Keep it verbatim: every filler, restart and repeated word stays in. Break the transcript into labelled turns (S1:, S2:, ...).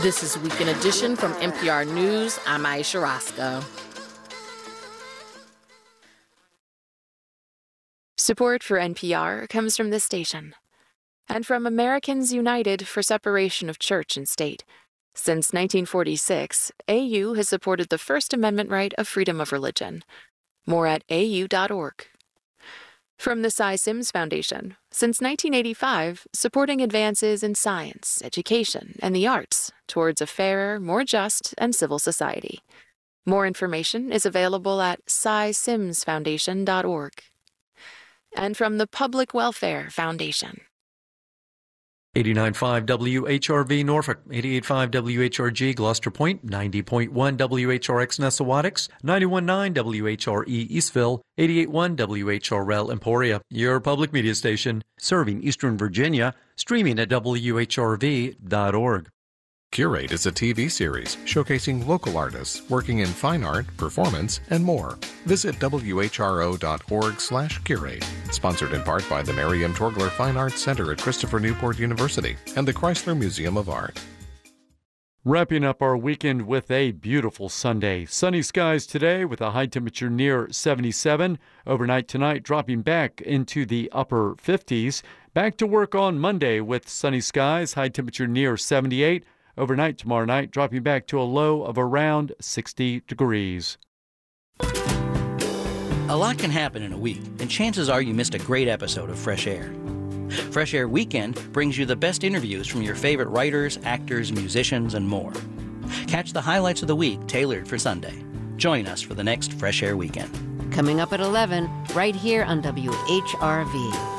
S1: This is Weekend Edition from N P R News. I'm Aisha Roscoe.
S2: Support for N P R comes from this station and from Americans United for Separation of Church and State. Since nineteen forty-six, A U has supported the First Amendment right of freedom of religion. More at A U dot org. From the Cy Sims Foundation, since nineteen eighty-five, supporting advances in science, education, and the arts towards a fairer, more just, and civil society. More information is available at cy sims foundation dot org. And from the Public Welfare Foundation.
S3: eighty-nine point five W H R V Norfolk, eighty-eight point five W H R G Gloucester Point, ninety point one W H R X Nessawadox, ninety-one point nine W H R E Eastville, eighty-eight point one W H R L Emporia, your public media station, serving Eastern Virginia, streaming at W H R V dot org.
S4: Curate is a T V series showcasing local artists working in fine art, performance, and more. Visit W H R O dot org slash curate. Sponsored in part by the Mary M. Torgler Fine Arts Center at Christopher Newport University and the Chrysler Museum of Art.
S5: Wrapping up our weekend with a beautiful Sunday. Sunny skies today with a high temperature near seventy-seven. Overnight tonight dropping back into the upper fifties. Back to work on Monday with sunny skies, high temperature near seventy-eight. Overnight tomorrow night, dropping back to a low of around sixty degrees.
S6: A lot can happen in a week, and chances are you missed a great episode of Fresh Air. Fresh Air Weekend brings you the best interviews from your favorite writers, actors, musicians, and more. Catch the highlights of the week tailored for Sunday. Join us for the next Fresh Air Weekend.
S7: Coming up at eleven, right here on W H R V.